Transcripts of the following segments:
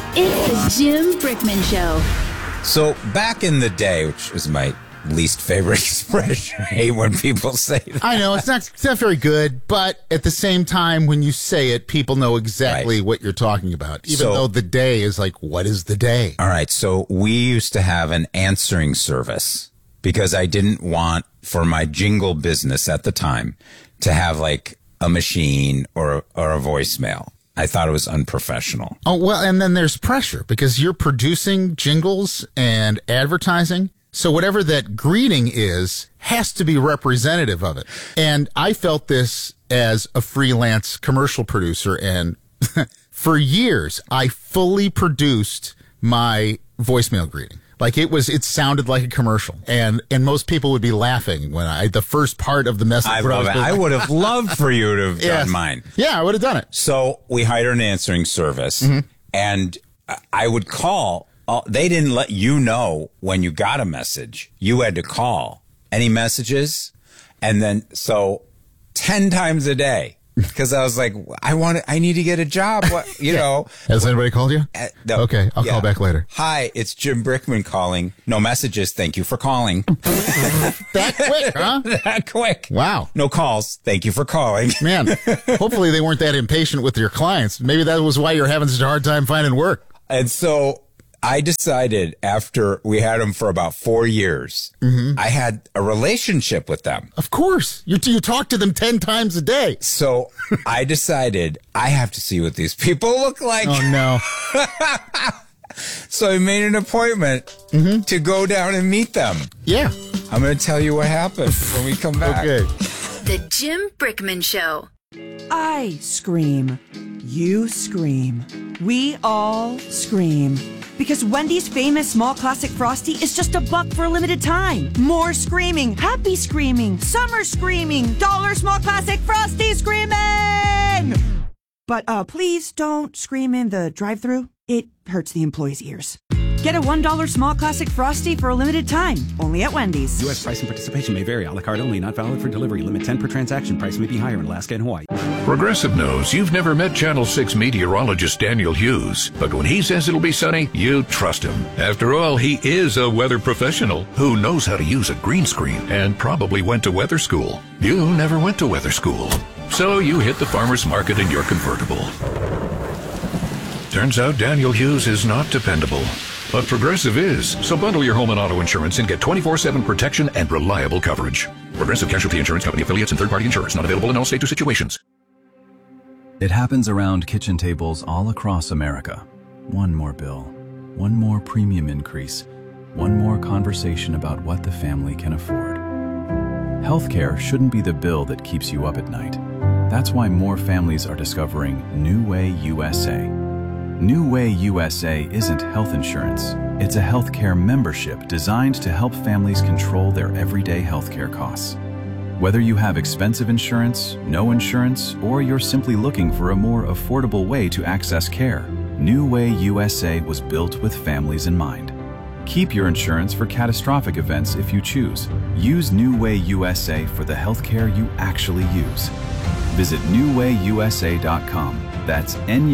It's the Jim Brickman Show. So back in the day, which is my least favorite expression, I hate when people say that. I know, it's not very good, but at the same time, when you say it, people know exactly what you're talking about, even though the day is like, what is the day? All right, so we used to have an answering service because I didn't want, for my jingle business at the time, to have like a machine or a voicemail. I thought it was unprofessional. Oh, well, and then there's pressure because you're producing jingles and advertising. So whatever that greeting is has to be representative of it. And I felt this as a freelance commercial producer. And for years, I fully produced my voicemail greeting. Like it sounded like a commercial, and most people would be laughing when the first part of the message. I love it. I would have loved for you to have done mine. Yeah, I would have done it. So we hired an answering service, and I would call. They didn't let you know when you got a message. You had to call. Any messages, and then 10 times a day. Because I was like, I need to get a job. What, you know. Has anybody called you? No. Okay, I'll call back later. Hi, it's Jim Brickman calling. No messages. Thank you for calling. That quick, huh? That quick. Wow. No calls. Thank you for calling. Man, hopefully they weren't that impatient with your clients. Maybe that was why you're having such a hard time finding work. And so I decided after we had them for about 4 years, I had a relationship with them. Of course. You talk to them 10 times a day. So I decided I have to see what these people look like. Oh, no. So I made an appointment to go down and meet them. Yeah. I'm going to tell you what happened when we come back. Okay. The Jim Brickman Show. I scream. You scream. We all scream. Because Wendy's famous small classic Frosty is just $1 for a limited time. More screaming, happy screaming, summer screaming, dollar small classic Frosty screaming! But please don't scream in the drive-thru. It hurts the employees' ears. Get a $1 small classic Frosty for a limited time, only at Wendy's. U.S. price and participation may vary. A la carte only, not valid for delivery. Limit 10 per transaction. Price may be higher in Alaska and Hawaii. Progressive knows you've never met Channel 6 meteorologist Daniel Hughes, but when he says it'll be sunny, you trust him. After all, he is a weather professional who knows how to use a green screen and probably went to weather school. You never went to weather school, so you hit the farmer's market in your convertible. Turns out Daniel Hughes is not dependable. But Progressive is. So bundle your home and auto insurance and get 24/7 protection and reliable coverage. Progressive Casualty Insurance Company affiliates and third-party insurers. Not available in all states or situations. It happens around kitchen tables all across America. One more bill. One more premium increase. One more conversation about what the family can afford. Healthcare shouldn't be the bill that keeps you up at night. That's why more families are discovering New Way USA. New Way USA isn't health insurance. It's a healthcare membership designed to help families control their everyday healthcare costs. Whether you have expensive insurance, no insurance, or you're simply looking for a more affordable way to access care, New Way USA was built with families in mind. Keep your insurance for catastrophic events if you choose. Use New Way USA for the healthcare you actually use. Visit newwayusa.com. That's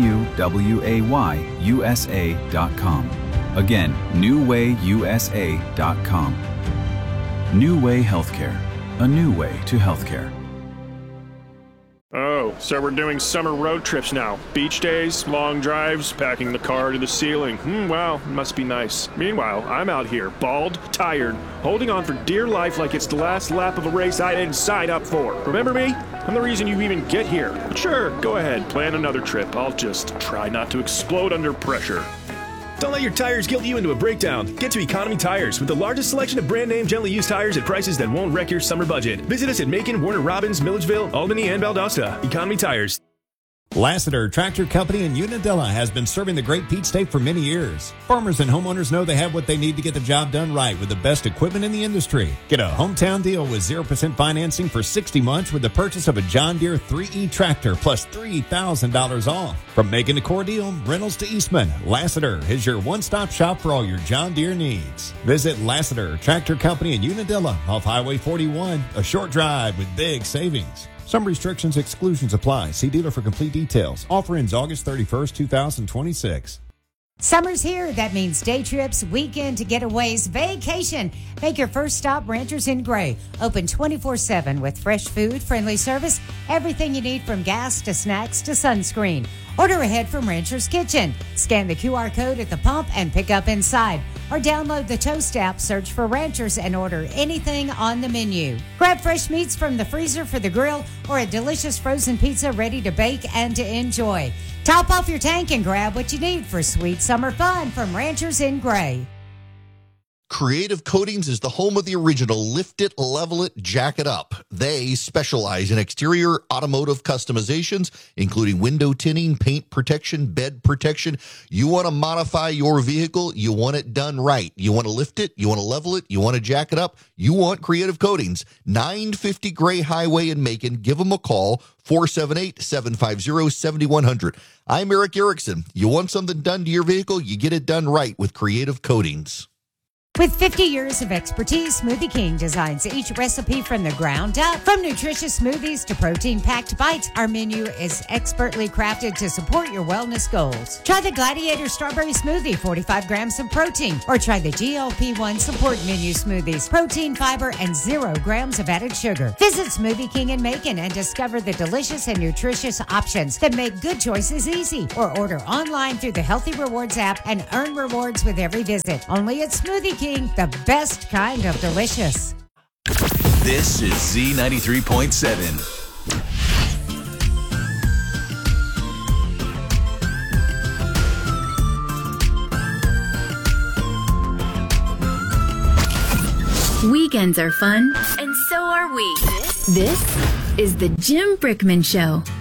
NUWAYUSA.com. Again, newwayusa.com. New Way Healthcare. A new way to healthcare. Oh, so we're doing summer road trips now. Beach days, long drives, packing the car to the ceiling. Wow, must be nice. Meanwhile, I'm out here, bald, tired, holding on for dear life like it's the last lap of a race I didn't sign up for. Remember me? I'm the reason you even get here. But sure, go ahead, plan another trip. I'll just try not to explode under pressure. Don't let your tires guilt you into a breakdown. Get to Economy Tires with the largest selection of brand name gently used tires at prices that won't wreck your summer budget. Visit us at Macon, Warner Robins, Milledgeville, Albany, and Valdosta. Economy Tires. Lassiter Tractor Company in Unadilla has been serving the Great Peach State for many years. Farmers and homeowners know they have what they need to get the job done right with the best equipment in the industry. Get a hometown deal with 0% financing for 60 months with the purchase of a John Deere 3E tractor plus $3,000 off. From Macon to Cordele, Reynolds to Eastman, Lassiter is your one-stop shop for all your John Deere needs. Visit Lassiter Tractor Company in Unadilla off Highway 41, a short drive with big savings. Some restrictions, exclusions apply. See dealer for complete details. Offer ends August 31st, 2026. Summer's here. That means day trips, weekend getaways, vacation. Make your first stop Ranchers in Gray. Open 24/7 with fresh food, friendly service, everything you need from gas to snacks to sunscreen. Order ahead from Rancher's Kitchen. Scan the QR code at the pump and pick up inside. Or download the Toast app, search for Ranchers, and order anything on the menu. Grab fresh meats from the freezer for the grill or a delicious frozen pizza ready to bake and to enjoy. Top off your tank and grab what you need for sweet summer fun from Ranchers in Gray. Creative Coatings is the home of the original Lift It, Level It, Jack It Up. They specialize in exterior automotive customizations, including window tinting, paint protection, bed protection. You want to modify your vehicle, you want it done right. You want to lift it, you want to level it, you want to jack it up, you want Creative Coatings. 950 Gray Highway in Macon. Give them a call, 478-750-7100. I'm Eric Erickson. You want something done to your vehicle, you get it done right with Creative Coatings. With 50 years of expertise, Smoothie King designs each recipe from the ground up. From nutritious smoothies to protein-packed bites, our menu is expertly crafted to support your wellness goals. Try the Gladiator Strawberry Smoothie, 45 grams of protein. Or try the GLP-1 Support Menu Smoothies, protein, fiber, and 0 grams of added sugar. Visit Smoothie King in Macon and discover the delicious and nutritious options that make good choices easy. Or order online through the Healthy Rewards app and earn rewards with every visit. Only at Smoothie King. The best kind of delicious. This is Z93.7. Weekends are fun, and so are we. This is the Jim Brickman Show.